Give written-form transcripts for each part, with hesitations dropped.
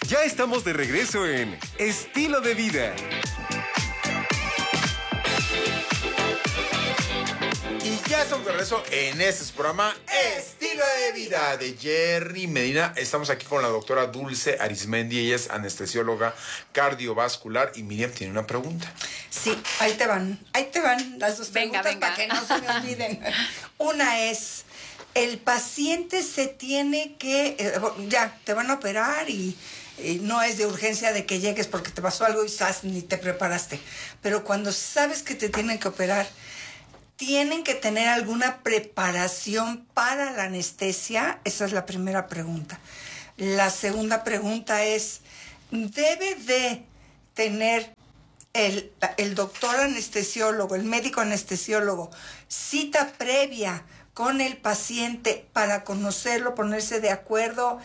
Ya estamos de regreso en Estilo de Vida. Y ya estamos de regreso en este programa Estilo de Vida de Jerry Medina. Estamos aquí con la doctora Dulce Arizmendi. Ella es anestesióloga cardiovascular. Y Miriam tiene una pregunta. Sí, ahí te van las dos preguntas para que no se me olviden. Una es, el paciente se tiene que, ya, te van a operar y no es de urgencia de que llegues porque te pasó algo y ni te preparaste. Pero cuando sabes que te tienen que operar, ¿tienen que tener alguna preparación para la anestesia? Esa es la primera pregunta. La segunda pregunta es, ¿debe de tener el doctor anestesiólogo, el médico anestesiólogo, cita previa con el paciente para conocerlo, ponerse de acuerdo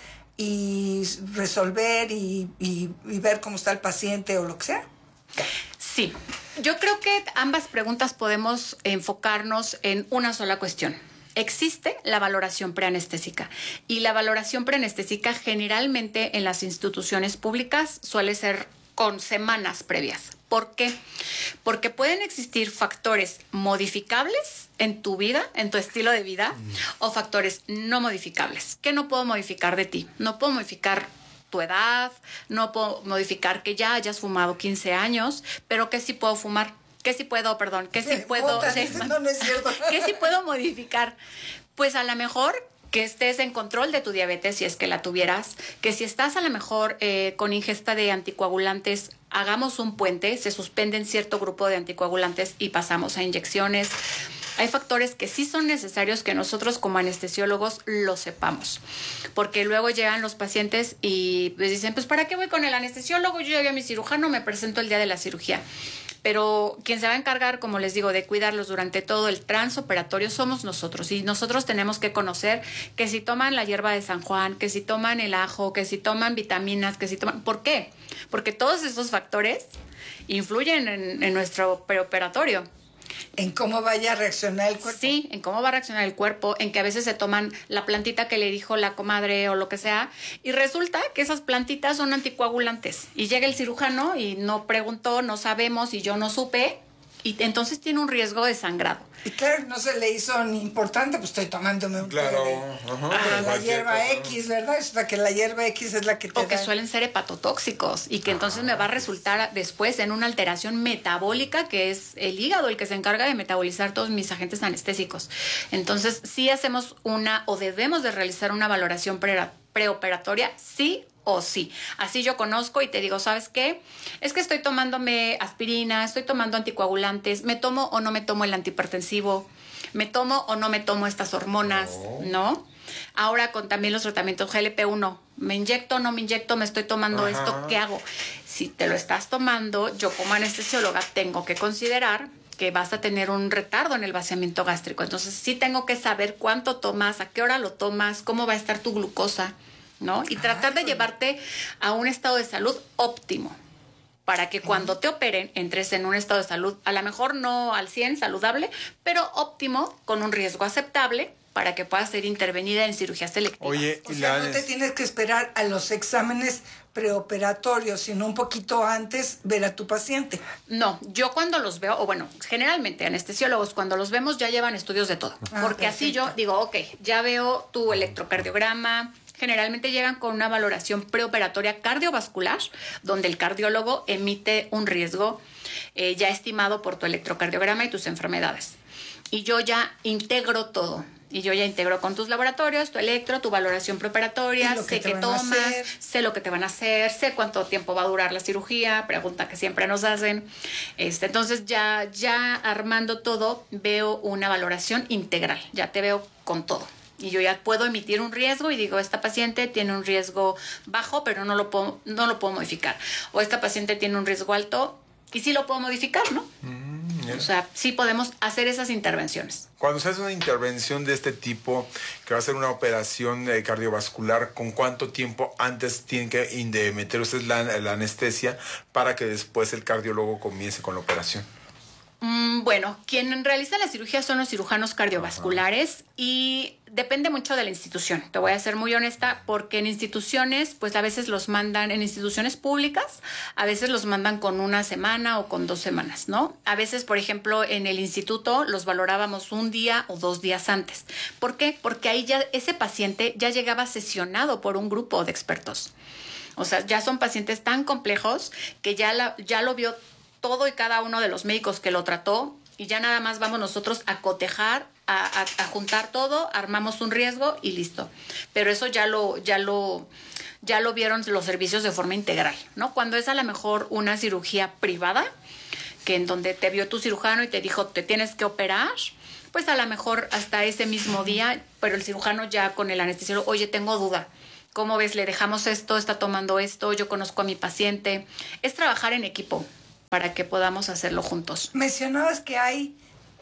y resolver y ver cómo está el paciente o lo que sea? Sí, yo creo que ambas preguntas podemos enfocarnos en una sola cuestión. Existe la valoración preanestésica y la valoración preanestésica generalmente en las instituciones públicas suele ser con semanas previas. ¿Por qué? Porque pueden existir factores modificables en tu vida, en tu estilo de vida, o factores no modificables. ¿Qué no puedo modificar de ti? No puedo modificar tu edad, no puedo modificar que ya hayas fumado 15 años, pero que sí puedo fumar, que sí puedo, perdón, que sí puedo, no es cierto. que sí puedo modificar. Pues a lo mejor que estés en control de tu diabetes si es que la tuvieras, que si estás a lo mejor con ingesta de anticoagulantes, hagamos un puente, se suspenden cierto grupo de anticoagulantes y pasamos a inyecciones. Hay factores que sí son necesarios que nosotros como anestesiólogos lo sepamos, porque luego llegan los pacientes y pues dicen, pues ¿para qué voy con el anestesiólogo? Yo ya vi a mi cirujano, me presento el día de la cirugía. Pero quien se va a encargar, como les digo, de cuidarlos durante todo el transoperatorio somos nosotros. Y nosotros tenemos que conocer que si toman la hierba de San Juan, que si toman el ajo, que si toman vitaminas, que si toman... ¿Por qué? Porque todos esos factores influyen en nuestro preoperatorio. En cómo vaya a reaccionar el cuerpo. Sí, en cómo va a reaccionar el cuerpo, en que a veces se toman la plantita que le dijo la comadre o lo que sea, y resulta que esas plantitas son anticoagulantes. Y llega el cirujano y no preguntó, no sabemos, y yo no supe, y entonces tiene un riesgo de sangrado. Y claro, no se le hizo ni importante, pues estoy tomándome un té de la hierba X, ¿verdad? O sea, que la hierba X es la que te O que da. suelen ser hepatotóxicos y que entonces me va a resultar después en una alteración metabólica, que es el hígado el que se encarga de metabolizar todos mis agentes anestésicos. Entonces, sí hacemos o debemos de realizar una valoración preoperatoria, sí o sí. Así yo conozco y te digo, ¿sabes qué? Es que estoy tomándome aspirina, estoy tomando anticoagulantes, me tomo o no me tomo el antihipertensivo, me tomo o no me tomo estas hormonas, ¿no? Ahora con también los tratamientos GLP-1, me inyecto, no me inyecto, me estoy tomando esto, ¿qué hago? Si te lo estás tomando, yo como anestesióloga tengo que considerar que vas a tener un retardo en el vaciamiento gástrico. Entonces sí tengo que saber cuánto tomas, a qué hora lo tomas, cómo va a estar tu glucosa, ¿no? Y tratar de llevarte a un estado de salud óptimo para que cuando te operen entres en un estado de salud, a lo mejor no al 100 saludable, pero óptimo, con un riesgo aceptable para que puedas ser intervenida en cirugías selectivas. Oye, O sea, no te tienes que esperar a los exámenes preoperatorios, sino un poquito antes ver a tu paciente. No, yo cuando los veo, o bueno, generalmente anestesiólogos cuando los vemos ya llevan estudios de todo, porque así yo digo, ok, ya veo tu electrocardiograma. Generalmente llegan con una valoración preoperatoria cardiovascular, donde el cardiólogo emite un riesgo ya estimado por tu electrocardiograma y tus enfermedades. Y yo ya integro todo. Y yo ya integro con tus laboratorios, tu electro, tu valoración preoperatoria, sé qué tomas, sé lo que te van a hacer, sé cuánto tiempo va a durar la cirugía, pregunta que siempre nos hacen. Entonces ya armando todo, veo una valoración integral, ya te veo con todo. Y yo ya puedo emitir un riesgo y digo, esta paciente tiene un riesgo bajo, pero no lo puedo modificar. O esta paciente tiene un riesgo alto y sí lo puedo modificar, ¿no? O sea, sí podemos hacer esas intervenciones. Cuando se hace una intervención de este tipo, que va a ser una operación cardiovascular, ¿con cuánto tiempo antes tienen que meter ustedes la anestesia para que después el cardiólogo comience con la operación? Bueno, quien realiza la cirugía son los cirujanos cardiovasculares y depende mucho de la institución. Te voy a ser muy honesta, porque en instituciones, pues a veces los mandan, en instituciones públicas, a veces los mandan con 1 semana o con 2 semanas, ¿no? A veces, por ejemplo, en el instituto los valorábamos 1 día o 2 días antes. ¿Por qué? Porque ahí ya ese paciente ya llegaba sesionado por un grupo de expertos. O sea, ya son pacientes tan complejos que ya lo vio todo y cada uno de los médicos que lo trató, y ya nada más vamos nosotros a cotejar, a juntar todo, armamos un riesgo y listo. Pero eso ya lo vieron los servicios de forma integral, ¿no? Cuando es a lo mejor una cirugía privada, que en donde te vio tu cirujano y te dijo, te tienes que operar, pues a lo mejor hasta ese mismo día, pero el cirujano ya con el anestesiólogo, oye, tengo duda. ¿Cómo ves? Le dejamos esto, está tomando esto, yo conozco a mi paciente. Es trabajar en equipo para que podamos hacerlo juntos. Mencionabas que hay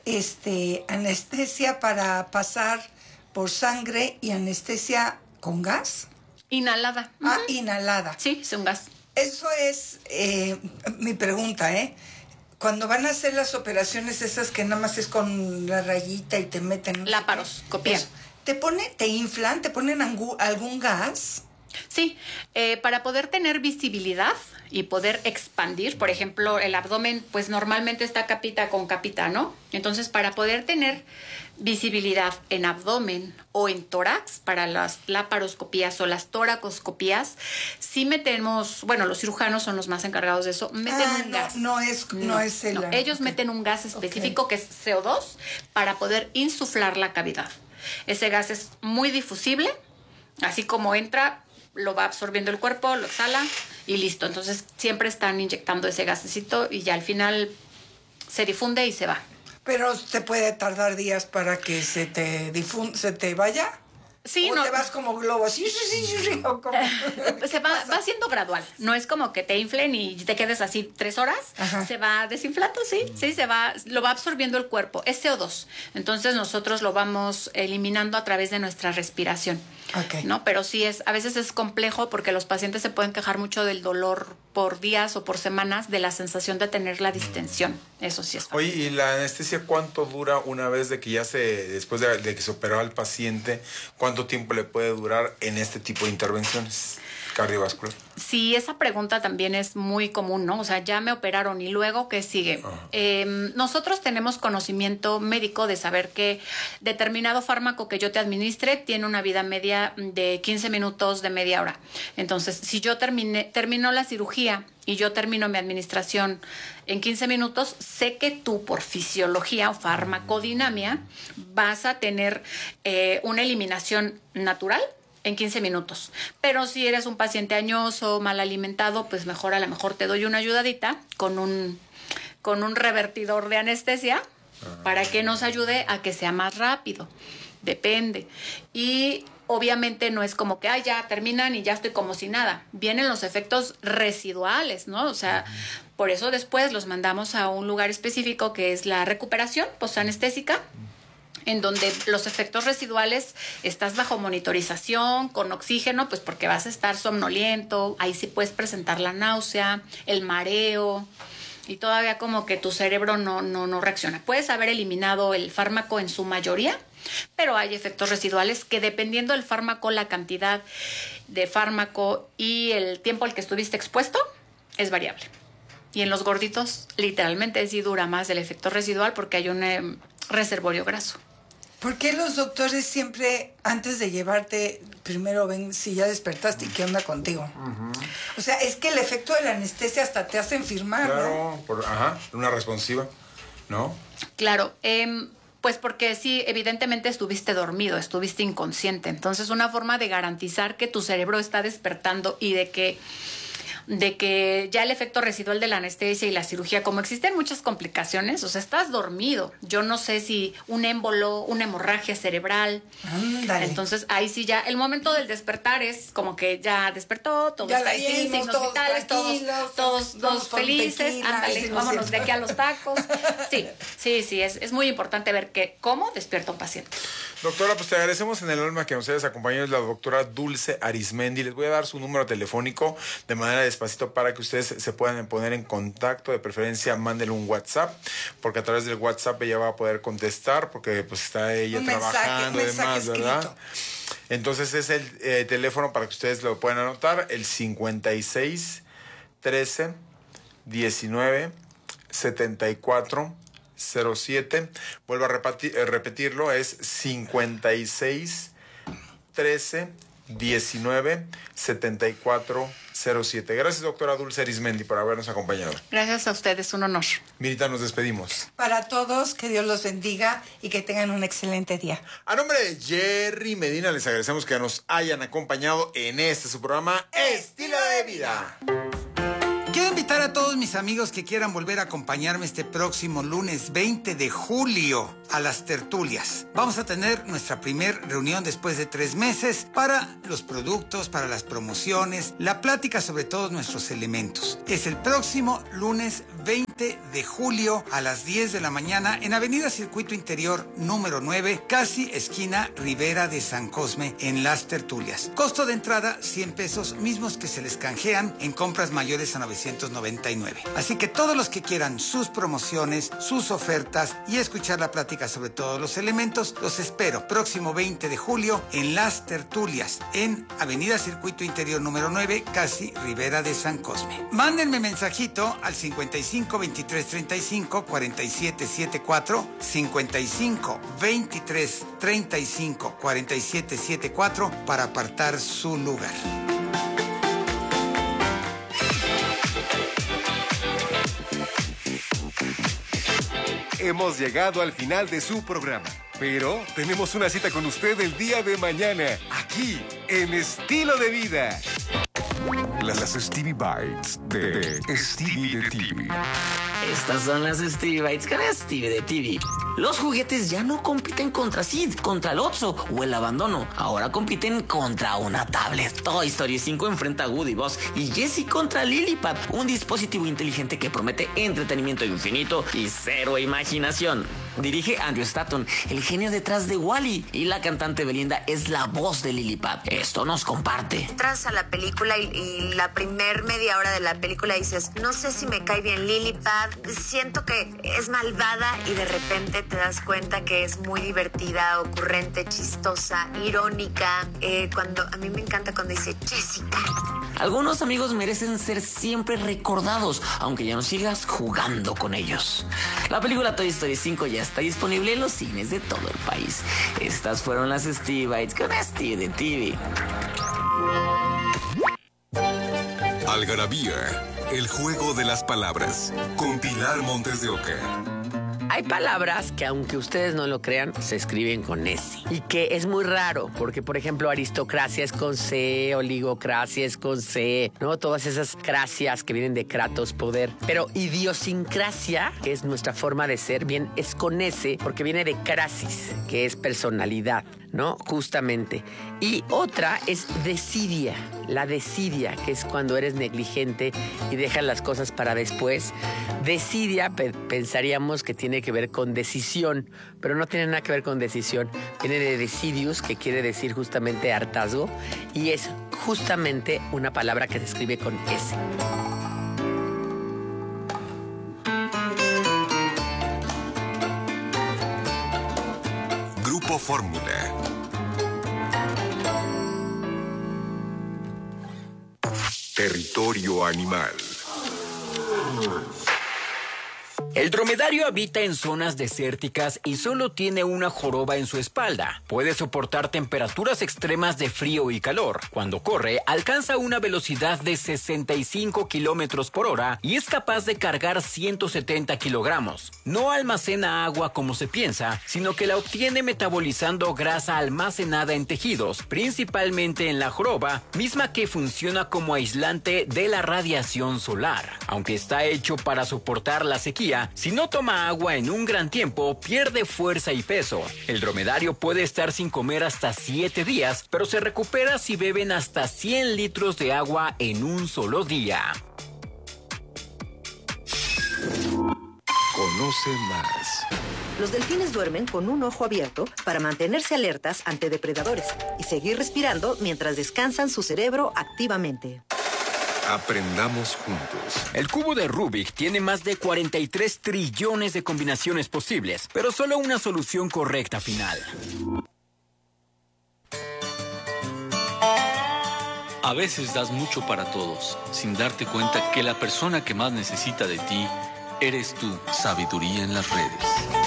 anestesia para pasar por sangre y anestesia con gas. Inhalada. Ah, inhalada. Sí, es un gas. Eso es mi pregunta, ¿eh? Cuando van a hacer las operaciones esas que nada más es con la rayita y te meten... Laparoscopía. ¿Te inflan? ¿Te ponen algún gas? Sí, para poder tener visibilidad y poder expandir, por ejemplo, el abdomen, pues normalmente está capita con capita, ¿no? Entonces, para poder tener visibilidad en abdomen o en tórax, para las laparoscopías o las toracoscopías, sí metemos, bueno, los cirujanos son los más encargados de eso, meten un gas. No es el... No, ellos meten un gas específico que es CO2 para poder insuflar la cavidad. Ese gas es muy difusible, así como entra, lo va absorbiendo el cuerpo, lo exhala y listo. Entonces siempre están inyectando ese gasecito y ya al final se difunde y se va. Pero te puede tardar días para que se te vaya. Sí, ¿O te vas como globo? Sí, o como... va siendo gradual. No es como que te inflen y te quedes así 3 horas. Ajá. Se va desinflando, sí, lo va absorbiendo el cuerpo. Es CO2. Entonces nosotros lo vamos eliminando a través de nuestra respiración. Okay. ¿No? Pero sí a veces es complejo porque los pacientes se pueden quejar mucho del dolor por días o por semanas, de la sensación de tener la distensión. Eso sí es fácil. Oye, ¿y la anestesia cuánto dura una vez de que después de que se operó al paciente, cuánto tiempo le puede durar en este tipo de intervenciones cardiovasculares? Sí, esa pregunta también es muy común, ¿no? O sea, ya me operaron y luego, ¿qué sigue? Nosotros tenemos conocimiento médico de saber que determinado fármaco que yo te administre tiene una vida media de 15 minutos, de media hora. Entonces, si yo termino la cirugía y yo termino mi administración en 15 minutos, sé que tú por fisiología o farmacodinamia vas a tener una eliminación natural en 15 minutos. Pero si eres un paciente añoso, mal alimentado, pues mejor a lo mejor te doy una ayudadita con un revertidor de anestesia para que nos ayude a que sea más rápido. Depende. Y obviamente no es como que ya terminan y ya estoy como si nada. Vienen los efectos residuales, ¿no? O sea, por eso después los mandamos a un lugar específico que es la recuperación postanestésica, en donde los efectos residuales estás bajo monitorización, con oxígeno, pues porque vas a estar somnoliento, ahí sí puedes presentar la náusea, el mareo, y todavía como que tu cerebro no reacciona. Puedes haber eliminado el fármaco en su mayoría, pero hay efectos residuales que dependiendo del fármaco, la cantidad de fármaco y el tiempo al que estuviste expuesto, es variable. Y en los gorditos, literalmente sí dura más el efecto residual porque hay un reservorio graso. ¿Por qué los doctores siempre, antes de llevarte, primero ven si ya despertaste y qué onda contigo? Uh-huh. O sea, es que el efecto de la anestesia hasta te hacen firmar, claro, ¿no? Una responsiva, ¿no? Claro, pues porque sí, evidentemente estuviste dormido, estuviste inconsciente. Entonces, una forma de garantizar que tu cerebro está despertando y de que ya el efecto residual de la anestesia y la cirugía, como existen muchas complicaciones, o sea, estás dormido. Yo no sé si un émbolo, una hemorragia cerebral. Ándale. Entonces, ahí sí ya, el momento del despertar es como que ya despertó, todos ya felices, signos vitales, todos felices, ándale, vámonos de aquí a los tacos. Sí, es muy importante ver cómo despierta un paciente. Doctora, pues te agradecemos en el alma que nos hayas acompañado. Es la doctora Dulce Arizmendi. Les voy a dar su número telefónico de manera despacito para que ustedes se puedan poner en contacto. De preferencia, mándenle un WhatsApp, porque a través del WhatsApp ella va a poder contestar, porque pues está ella trabajando y demás, ¿verdad? Entonces es el teléfono para que ustedes lo puedan anotar, el 56 13 19 74 07. Vuelvo a repetirlo, es 56 13 19 74 07. Gracias, doctora Dulce Arizmendi, por habernos acompañado. Gracias a ustedes, un honor. Mirita, nos despedimos. Para todos, que Dios los bendiga y que tengan un excelente día. A nombre de Jerry Medina, les agradecemos que nos hayan acompañado en su programa Estilo de Vida. Quiero invitar a todos mis amigos que quieran volver a acompañarme este próximo lunes 20 de julio a las tertulias. Vamos a tener nuestra primer reunión después de 3 meses para los productos, para las promociones, la plática sobre todos nuestros elementos. Es el próximo lunes 20 de julio a las 10 de la mañana en Avenida Circuito Interior número 9, casi esquina Rivera de San Cosme, en las tertulias. Costo de entrada 100 pesos, mismos que se les canjean en compras mayores a 999. Así que todos los que quieran sus promociones, sus ofertas y escuchar la plática sobre todos los elementos, los espero próximo 20 de julio en las tertulias en Avenida Circuito Interior número 9, casi Rivera de San Cosme. Mándenme mensajito al 55 23 35 47 74, 55 23 35 47 74 para apartar su lugar. Hemos llegado al final de su programa, pero tenemos una cita con usted el día de mañana, aquí, en Estilo de Vida. Las Stevie Bites de Stevie de TV. Estas son las Stevie Bites con Stevie de TV. Los juguetes ya no compiten contra Sid, contra el Oxxo o el abandono. Ahora compiten contra una tablet. Toy Story 5 enfrenta a Woody, Buzz y Jessie contra Lillipad, un dispositivo inteligente que promete entretenimiento infinito y cero imaginación. Dirige Andrew Stanton, el genio detrás de Wall-E, y la cantante Belinda es la voz de Lillipad. Esto nos comparte. Entras a la película y la primer media hora de la película dices, no sé si me cae bien Lillipad, siento que es malvada, y de repente te das cuenta que es muy divertida, ocurrente, chistosa, irónica. A mí me encanta cuando dice Jessica. Algunos amigos merecen ser siempre recordados, aunque ya no sigas jugando con ellos. La película Toy Story 5 ya está disponible en los cines de todo el país. Estas fueron las Stevie Bites con Stevie de TV. Algarabía, el juego de las palabras, con Pilar Montes de Oca. Hay palabras que, aunque ustedes no lo crean, se escriben con S. Y que es muy raro, porque, por ejemplo, aristocracia es con C, oligocracia es con C, ¿no? Todas esas cracias que vienen de kratos, poder. Pero idiosincrasia, que es nuestra forma de ser, bien, es con S, porque viene de crasis, que es personalidad, ¿no? Justamente. Y otra es desidia, la desidia, que es cuando eres negligente y dejas las cosas para después. Desidia pensaríamos que tiene que ver con decisión, pero no tiene nada que ver con decisión. Viene de decidius, que quiere decir justamente hartazgo, y es justamente una palabra que se escribe con S. Grupo Fórmula. Territorio animal. El dromedario habita en zonas desérticas y solo tiene una joroba en su espalda. Puede soportar temperaturas extremas de frío y calor. Cuando corre, alcanza una velocidad de 65 kilómetros por hora y es capaz de cargar 170 kilogramos. No almacena agua como se piensa, sino que la obtiene metabolizando grasa almacenada en tejidos, principalmente en la joroba, misma que funciona como aislante de la radiación solar. Aunque está hecho para soportar la sequía, si no toma agua en un gran tiempo, pierde fuerza y peso. El dromedario puede estar sin comer hasta 7 días, pero se recupera si beben hasta 100 litros de agua en un solo día. Conoce más. Los delfines duermen con un ojo abierto para mantenerse alertas ante depredadores y seguir respirando mientras descansan su cerebro activamente. Aprendamos juntos. El cubo de Rubik tiene más de 43 trillones de combinaciones posibles, pero solo una solución correcta final. A veces das mucho para todos, sin darte cuenta que la persona que más necesita de ti eres tú. Sabiduría en las redes.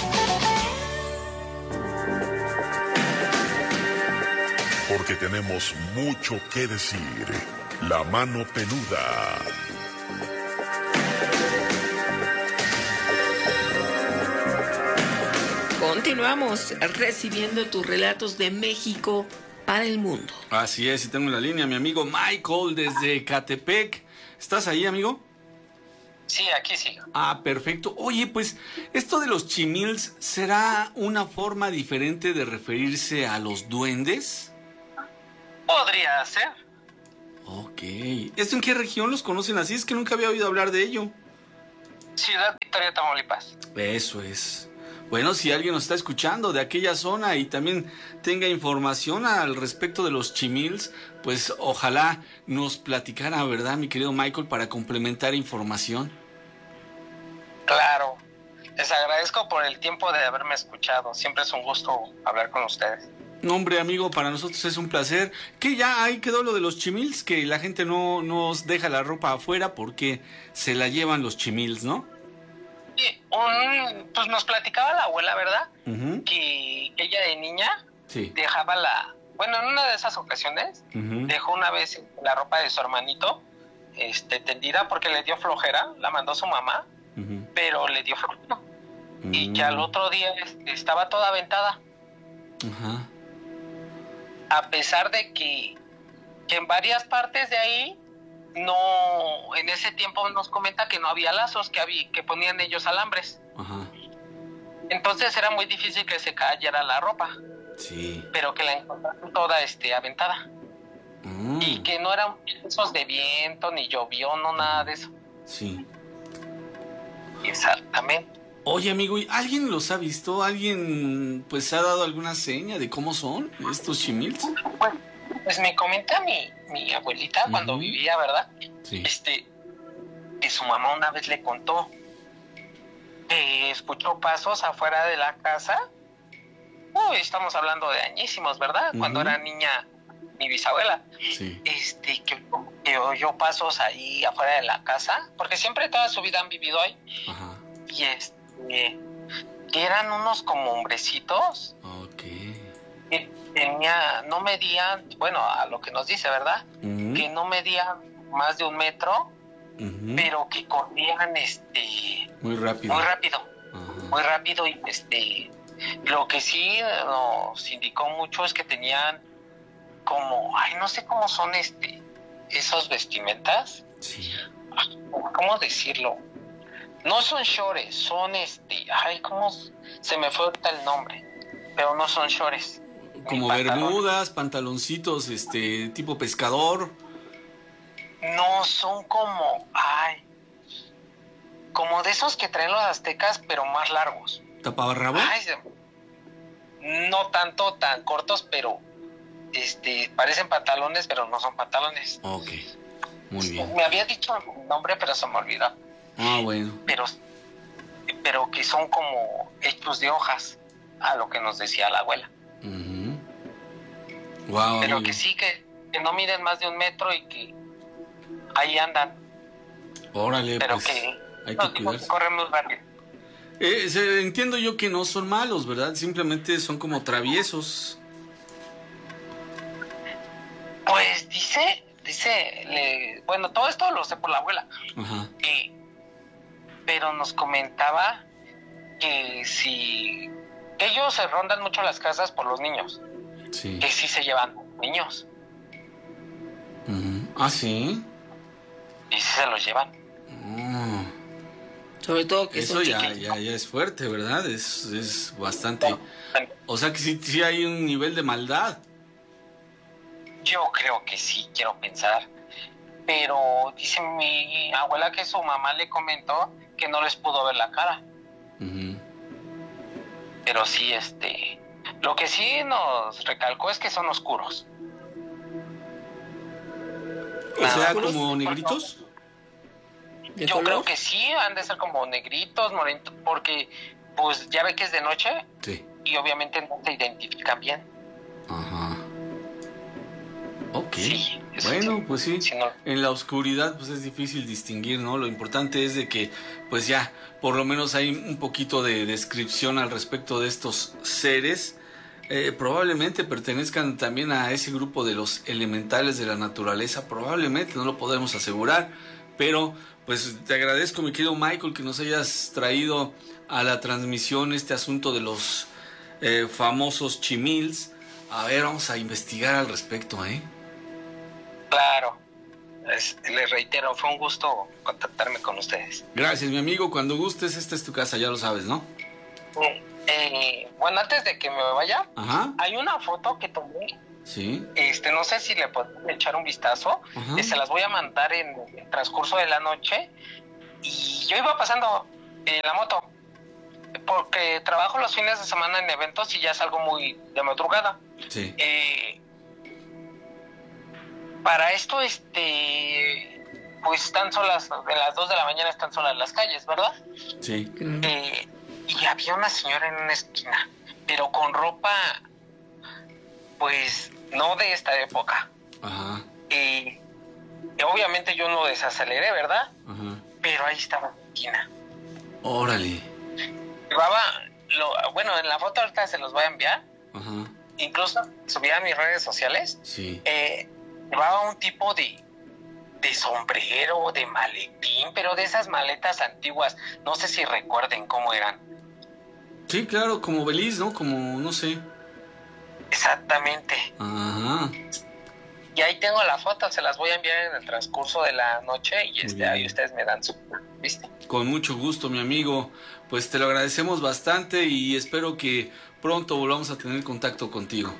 Porque tenemos mucho que decir. La mano peluda. Continuamos recibiendo tus relatos de México para el mundo. Así es, y tengo en la línea a mi amigo Michael desde Catepec. ¿Estás ahí, amigo? Sí, aquí sí. Ah, perfecto. Oye, pues, esto de los chimils, ¿será una forma diferente de referirse a los duendes? Podría ser. Ok. ¿Esto en qué región los conocen así? Es que nunca había oído hablar de ello. Ciudad Victoria, Tamaulipas. Eso es. Bueno, si alguien nos está escuchando de aquella zona y también tenga información al respecto de los chimils, pues ojalá nos platicara, ¿verdad, mi querido Michael, para complementar información? Claro. Les agradezco por el tiempo de haberme escuchado. Siempre es un gusto hablar con ustedes. No, hombre, amigo, para nosotros es un placer. Que ya ahí quedó lo de los chimils, que la gente no nos deja la ropa afuera porque se la llevan los chimils, ¿no? Sí, pues nos platicaba la abuela, ¿verdad? Que ella de niña dejaba bueno, en una de esas ocasiones dejó una vez la ropa de su hermanito tendida porque le dio flojera, la mandó su mamá, pero le dio flojera. Y que al otro día estaba toda aventada. Ajá. A pesar de que en varias partes de ahí en ese tiempo nos comenta que no había lazos, que ponían ellos alambres. Ajá. Entonces era muy difícil que se cayera la ropa. Sí. Pero que la encontraron toda aventada. Y que no eran esos de viento, ni llovió, no nada de eso. Sí. Exactamente. Oye, amigo, ¿alguien los ha visto? ¿Alguien pues ha dado alguna seña de cómo son estos chimils? Pues me comenta mi abuelita cuando vivía, ¿verdad? Sí. Que su mamá una vez le contó que escuchó pasos afuera de la casa. Uy, estamos hablando de añísimos, ¿verdad? Cuando era niña mi bisabuela. Sí. Que oyó pasos ahí afuera de la casa, porque siempre toda su vida han vivido ahí. Ajá. Y que eran unos como hombrecitos. Ok. Que no medían, bueno, a lo que nos dice, ¿verdad? Que no medían más de 1 metro, pero que corrían muy rápido. Muy rápido. Muy rápido. Y lo que sí nos indicó mucho es que tenían como, no sé cómo son esos vestimentas. Sí. ¿Cómo decirlo? No son shorts, son ¿cómo se me fue ahorita el nombre? Pero no son shorts. Como bermudas, pantaloncitos, tipo pescador. No, son como, como de esos que traen los aztecas, pero más largos. ¿Taparrabo? No tanto tan cortos, pero parecen pantalones, pero no son pantalones. Ok, muy bien. Me había dicho el nombre, pero se me olvidó. Ah, bueno. Pero que son como hechos de hojas, a lo que nos decía la abuela. Wow, pero amigo. que sí, que no miden más de 1 metro y que ahí andan. Órale, pero pues que hay que cuidarse. Corren muy rápido. Entiendo yo que no son malos, ¿verdad? Simplemente son como traviesos. Pues bueno, todo esto lo sé por la abuela. Ajá. Pero nos comentaba que que ellos se rondan mucho las casas por los niños. Sí. Que sí se llevan niños. ¿Ah, sí? Y sí se los llevan. Sobre todo que eso ya es fuerte, ¿verdad? Es bastante. O sea que sí hay un nivel de maldad. Yo creo que sí, quiero pensar. Pero dice mi abuela que su mamá le comentó que no les pudo ver la cara. Pero sí, lo que sí nos recalcó es que son oscuros. O sea, como negritos. Yo creo que sí, han de ser como negritos, morenitos, porque pues ya ve que es de noche. Sí. Y obviamente no se identifican bien. Ajá. Ok. Sí, bueno, pues sí. En la oscuridad pues es difícil distinguir, ¿no? Lo importante es de que pues ya por lo menos hay un poquito de descripción al respecto de estos seres. Probablemente pertenezcan también a ese grupo de los elementales de la naturaleza. Probablemente, no lo podemos asegurar. Pero pues te agradezco, mi querido Michael, que nos hayas traído a la transmisión este asunto de los famosos chimils. A ver, vamos a investigar al respecto, ¿eh? Claro. Les reitero, fue un gusto contactarme con ustedes. Gracias, mi amigo. Cuando gustes, esta es tu casa, ya lo sabes, ¿no? Bueno, antes de que me vaya, ajá, hay una foto que tomé. Sí. No sé si le pueden echar un vistazo. Se las voy a mandar en el transcurso de la noche. Y yo iba pasando en la moto, porque trabajo los fines de semana en eventos y ya salgo muy de madrugada. Sí. Para esto, pues están solas, de las 2 de la mañana están solas las calles, ¿verdad? Sí. Y había una señora en una esquina, pero con ropa, pues, no de esta época. Ajá. Obviamente yo no desaceleré, ¿verdad? Ajá. Pero ahí estaba en la esquina. Órale. Bueno, en la foto ahorita se los voy a enviar. Ajá. Incluso subí a mis redes sociales. Sí. Llevaba un tipo de sombrero, de maletín, pero de esas maletas antiguas. No sé si recuerden cómo eran. Sí, claro, como Beliz, ¿no? Como, no sé. Exactamente. Ajá. Y ahí tengo la foto, se las voy a enviar en el transcurso de la noche y ahí ustedes me dan su... ¿Viste? Con mucho gusto, mi amigo. Pues te lo agradecemos bastante y espero que pronto volvamos a tener contacto contigo.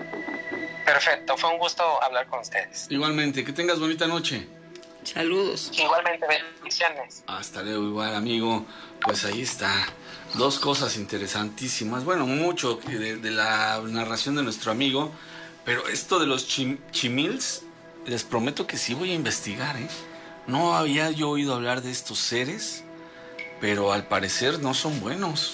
Perfecto, fue un gusto hablar con ustedes. Igualmente, que tengas bonita noche. Saludos. Igualmente, bendiciones. Hasta luego, igual, amigo. Pues ahí está. Dos cosas interesantísimas. Bueno, mucho de la narración de nuestro amigo. Pero esto de los chimils, les prometo que sí voy a investigar, ¿eh? No había yo oído hablar de estos seres, pero al parecer no son buenos.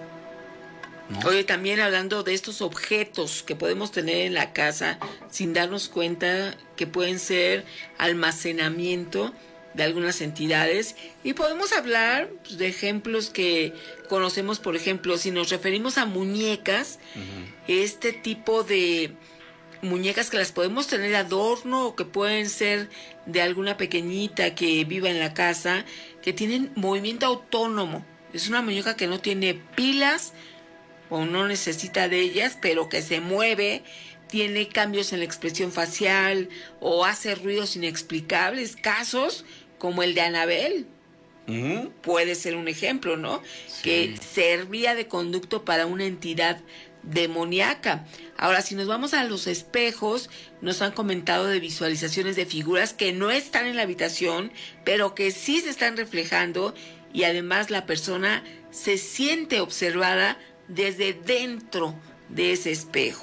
¿No? Oye, también hablando de estos objetos que podemos tener en la casa sin darnos cuenta que pueden ser almacenamiento de algunas entidades, y podemos hablar pues, de ejemplos que conocemos. Por ejemplo, si nos referimos a muñecas, este tipo de muñecas que las podemos tener de adorno o que pueden ser de alguna pequeñita que viva en la casa, que tienen movimiento autónomo. Es una muñeca que no tiene pilas o no necesita de ellas, pero que se mueve, tiene cambios en la expresión facial o hace ruidos inexplicables. Casos como el de Anabel puede ser un ejemplo, ¿no? Sí. Que servía de conducto para una entidad demoníaca. Ahora, si nos vamos a los espejos, nos han comentado de visualizaciones de figuras que no están en la habitación, pero que sí se están reflejando, y además la persona se siente observada desde dentro de ese espejo.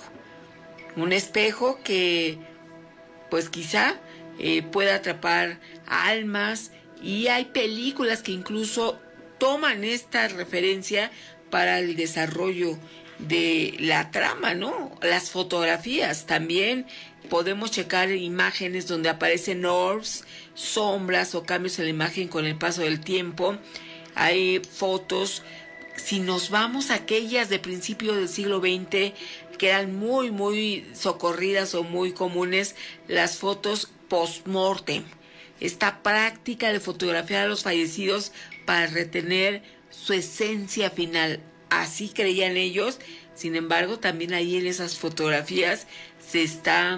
Un espejo que pues quizá pueda atrapar almas, y hay películas que incluso toman esta referencia para el desarrollo de la trama, ¿no? Las fotografías también podemos checar imágenes donde aparecen orbs, sombras o cambios en la imagen con el paso del tiempo. Hay fotos, si nos vamos a aquellas de principio del siglo XX, que eran muy socorridas o muy comunes, las fotos post-mortem. Esta práctica de fotografiar a los fallecidos para retener su esencia final. Así creían ellos. Sin embargo, también ahí en esas fotografías se está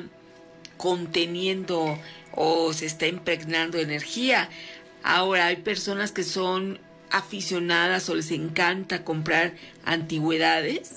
conteniendo o se está impregnando energía. Ahora, hay personas que son aficionadas o les encanta comprar antigüedades,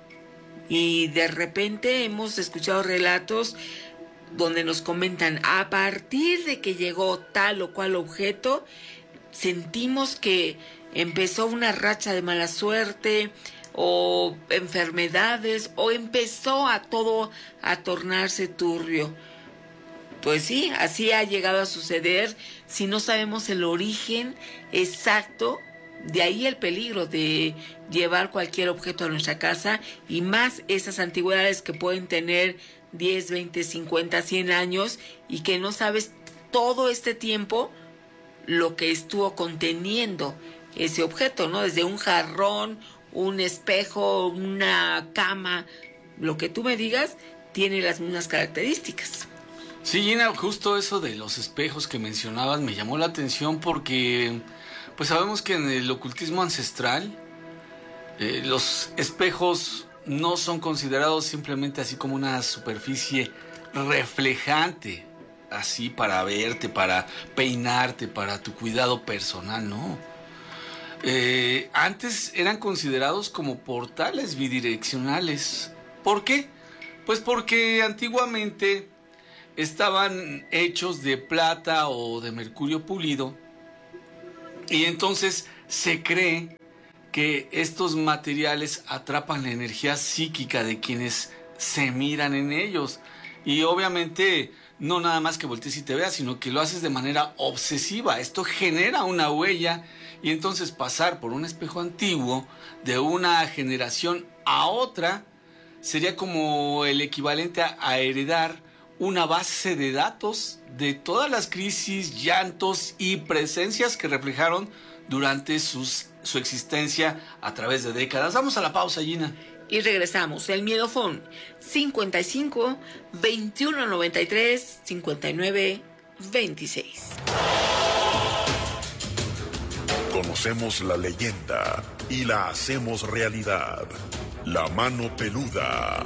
y de repente hemos escuchado relatos donde nos comentan: a partir de que llegó tal o cual objeto, sentimos que empezó una racha de mala suerte o enfermedades, o empezó a todo a tornarse turbio. Pues sí, así ha llegado a suceder si no sabemos el origen exacto. De ahí el peligro de llevar cualquier objeto a nuestra casa, y más esas antigüedades que pueden tener 10, 20, 50, 100 años y que no sabes todo este tiempo lo que estuvo conteniendo ese objeto, ¿no? Desde un jarrón, un espejo, una cama, lo que tú me digas, tiene las mismas características. Sí, Gina, justo eso de los espejos que mencionabas me llamó la atención porque pues sabemos que en el ocultismo ancestral los espejos no son considerados simplemente así como una superficie reflejante, así para verte, para peinarte, para tu cuidado personal, no. Antes eran considerados como portales bidireccionales. ¿Por qué? Pues porque antiguamente estaban hechos de plata o de mercurio pulido, y entonces se cree que estos materiales atrapan la energía psíquica de quienes se miran en ellos. Y obviamente no nada más que voltees y te veas, sino que lo haces de manera obsesiva. Esto genera una huella, y entonces pasar por un espejo antiguo de una generación a otra sería como el equivalente a heredar una base de datos de todas las crisis, llantos y presencias que reflejaron durante su existencia a través de décadas. Vamos a la pausa, Gina. Y regresamos. El Miedofón 55 21 93 59 26. Conocemos la leyenda y la hacemos realidad. La mano peluda.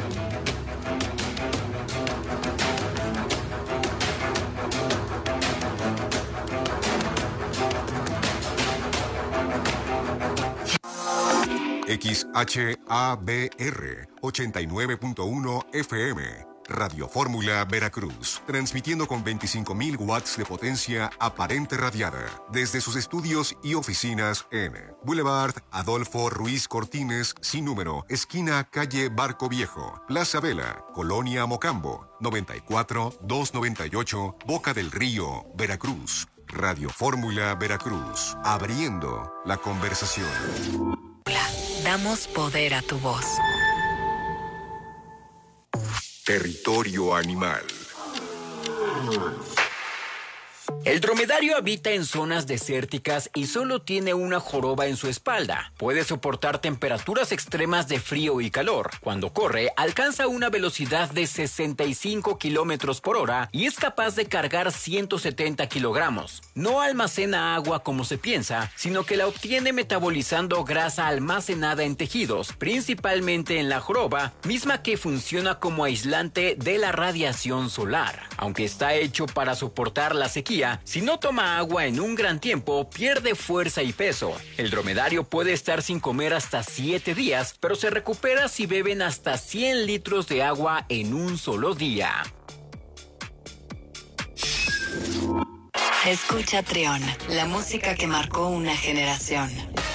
XHABR 89.1 FM, Radio Fórmula Veracruz, transmitiendo con 25.000 watts de potencia aparente radiada desde sus estudios y oficinas en Boulevard Adolfo Ruiz Cortines, sin número, esquina calle Barco Viejo, Plaza Vela, Colonia Mocambo, 94-298, Boca del Río, Veracruz. Radio Fórmula Veracruz, abriendo la conversación. Damos poder a tu voz. Territorio animal. El dromedario habita en zonas desérticas y solo tiene una joroba en su espalda. Puede soportar temperaturas extremas de frío y calor. Cuando corre, alcanza una velocidad de 65 kilómetros por hora y es capaz de cargar 170 kilogramos. No almacena agua como se piensa, sino que la obtiene metabolizando grasa almacenada en tejidos, principalmente en la joroba, misma que funciona como aislante de la radiación solar. Aunque está hecho para soportar la sequía, si no toma agua en un gran tiempo, pierde fuerza y peso. El dromedario puede estar sin comer hasta 7 días, pero se recupera si beben hasta 100 litros de agua en un solo día. Escucha Trión, la música que marcó una generación.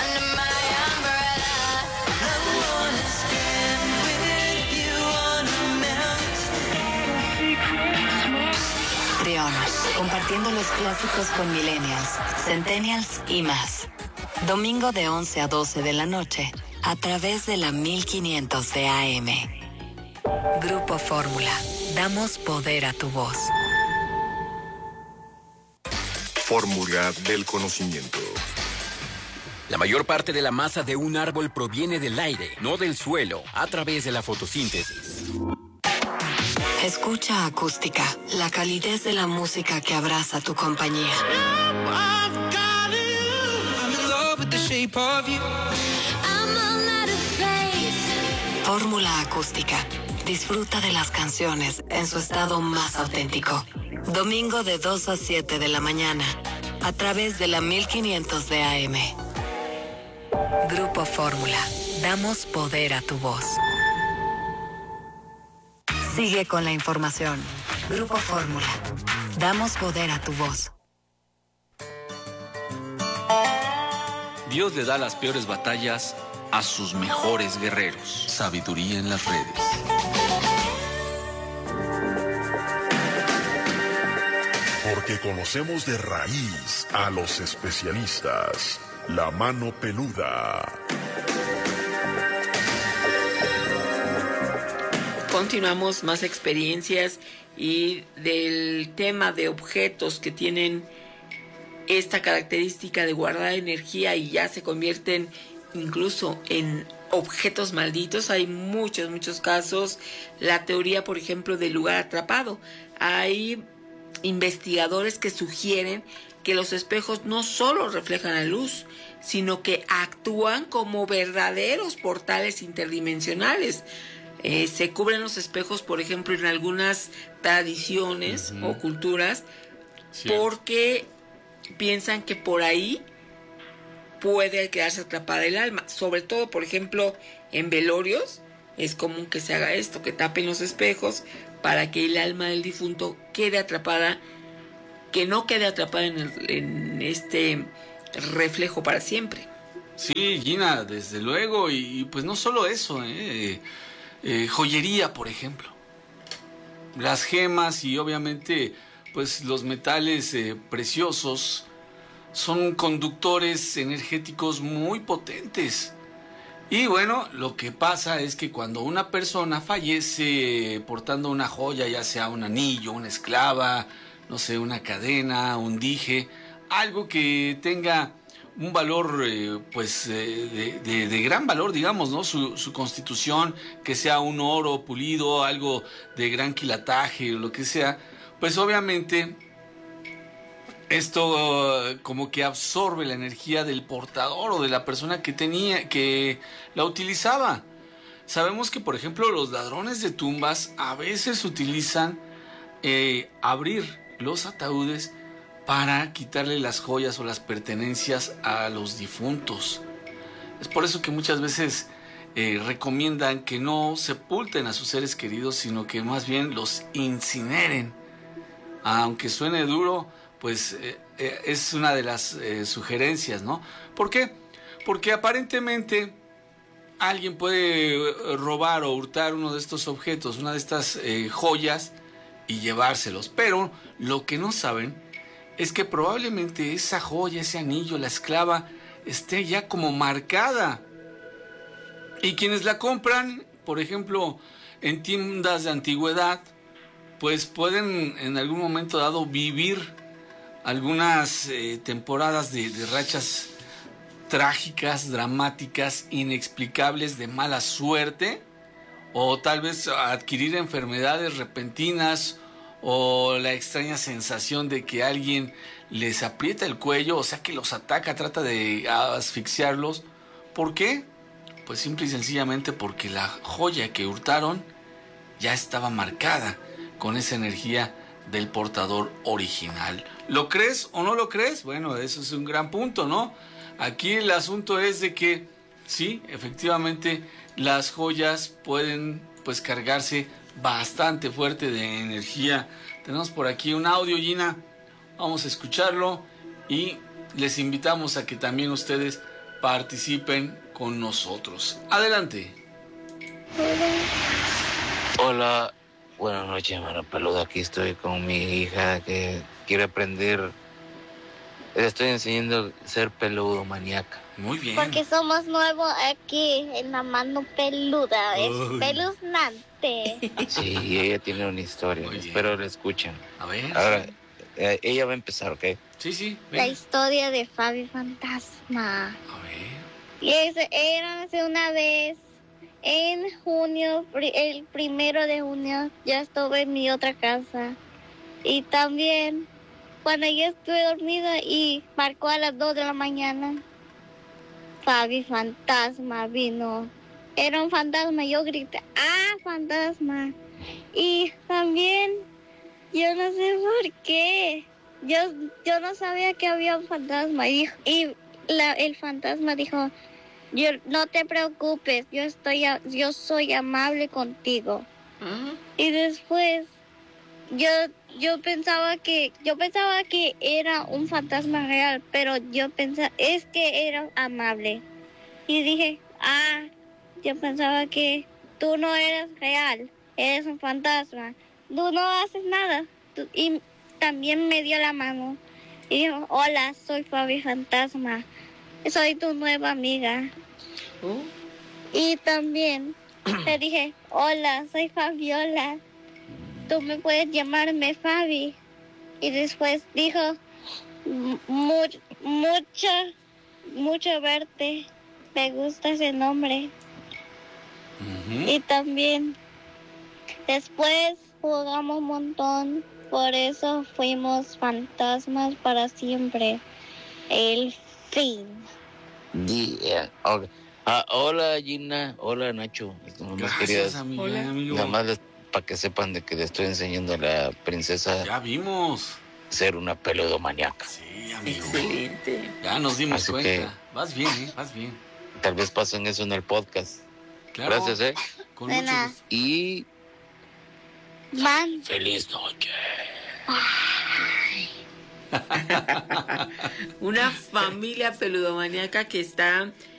Trión, compartiendo los clásicos con millennials, centennials y más. Domingo de 11 a 12 de la noche, a través de la 1500 de AM. Grupo Fórmula, damos poder a tu voz. Fórmula del conocimiento. La mayor parte de la masa de un árbol proviene del aire, no del suelo, a través de la fotosíntesis. Escucha Acústica, la calidez de la música que abraza tu compañía. Fórmula Acústica. Disfruta de las canciones en su estado más auténtico. Domingo de 2 a 7 de la mañana, a través de la 1500 de AM. Grupo Fórmula. Damos poder a tu voz. Sigue con la información. Grupo Fórmula. Damos poder a tu voz. Dios le da las peores batallas a sus mejores guerreros. Sabiduría en las redes. Porque conocemos de raíz a los especialistas. La mano peluda. Continuamos más experiencias y del tema de objetos que tienen esta característica de guardar energía y ya se convierten incluso en objetos malditos. Hay muchos casos. La teoría, por ejemplo, del lugar atrapado. Hay investigadores que sugieren que los espejos no solo reflejan la luz, sino que actúan como verdaderos portales interdimensionales. Se cubren los espejos, por ejemplo, en algunas tradiciones o culturas, porque piensan que por ahí puede quedarse atrapada el alma. Sobre todo, por ejemplo, en velorios es común que se haga esto, que tapen los espejos para que el alma del difunto quede atrapada, que no quede atrapada en este reflejo para siempre. Sí, Gina, desde luego, y pues no solo eso, joyería, por ejemplo, las gemas y obviamente pues los metales preciosos son conductores energéticos muy potentes. Y bueno, lo que pasa es que cuando una persona fallece portando una joya, ya sea un anillo, una esclava, no sé, una cadena, un dije, algo que tenga un valor de gran valor, digamos, ¿no? Su constitución, que sea un oro pulido, algo de gran quilataje o lo que sea, pues obviamente esto como que absorbe la energía del portador o de la persona que la utilizaba. Sabemos que, por ejemplo, los ladrones de tumbas a veces utilizan abrir los ataúdes para quitarle las joyas o las pertenencias a los difuntos. Es por eso que muchas veces recomiendan que no sepulten a sus seres queridos, sino que más bien los incineren. Aunque suene duro, pues es una de las sugerencias, ¿no? ¿Por qué? Porque aparentemente alguien puede robar o hurtar uno de estos objetos, una de estas joyas, y llevárselos. Pero lo que no saben es que probablemente esa joya, ese anillo, la esclava, esté ya como marcada. Y quienes la compran, por ejemplo, en tiendas de antigüedad, pues pueden en algún momento dado vivir algunas temporadas de rachas trágicas, dramáticas, inexplicables, de mala suerte, o tal vez adquirir enfermedades repentinas, o la extraña sensación de que alguien les aprieta el cuello, o sea que los ataca, trata de asfixiarlos. ¿Por qué? Pues simple y sencillamente porque la joya que hurtaron ya estaba marcada con esa energía del portador original. ¿Lo crees o no lo crees? Bueno, eso es un gran punto, ¿no? Aquí el asunto es de que sí, efectivamente, las joyas pueden pues cargarse bastante fuerte de energía. Tenemos por aquí un audio, Gina, vamos a escucharlo y les invitamos a que también ustedes participen con nosotros. Adelante. Hola, buenas noches, mano peluda. Aquí estoy con mi hija que quiere aprender. Le estoy enseñando a ser peludo, maníaca. Muy bien. Porque somos nuevos aquí en la mano peluda. Es espeluznante. Sí, y ella tiene una historia. Espero la escuchen. A ver. Ahora, ella va a empezar, ¿ok? Sí. Ven. La historia de Fabi Fantasma. A ver. Y era hace una vez, en junio, el 1 de junio, ya estuve en mi otra casa. Y también, cuando yo estuve dormida y marcó a las 2 de la mañana, Fabi Fantasma vino. Era un fantasma, yo grité, ¡ah, fantasma! Y también, yo no sé por qué, yo no sabía que había un fantasma. Y el fantasma dijo, no te preocupes, yo soy amable contigo. Y después, yo pensaba que era un fantasma real, pero yo pensaba, es que era amable. Y dije, yo pensaba que tú no eres real, eres un fantasma. Tú no haces nada. Y también me dio la mano y dijo, hola, soy Fabi Fantasma, soy tu nueva amiga. Y también le dije, hola, soy Fabiola, tú me puedes llamarme Fabi. Y después dijo, mucho verte, me gusta ese nombre. Y también después jugamos un montón, por eso fuimos fantasmas para siempre. El fin. Yeah. Okay. Hola Gina, hola Nacho. Gracias, amigo. Nada más para que sepan de que le estoy enseñando a la princesa. Ya vimos. Ser una peludomaníaca. Sí, amigo. Excelente. Ya nos dimos Así cuenta. que, vas bien, vas bien. Tal vez pasen eso en el podcast. Claro. Gracias, Con mucho gusto. Y Man. Feliz noche. Una familia peludomaníaca que está